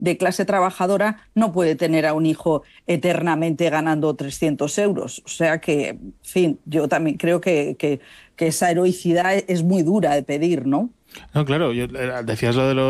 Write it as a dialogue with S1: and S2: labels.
S1: de clase trabajadora no puede tener a un hijo eternamente ganando 300 euros. O sea que, en fin, yo también creo que esa heroicidad es muy dura de pedir, ¿no?
S2: No, claro, decías lo de los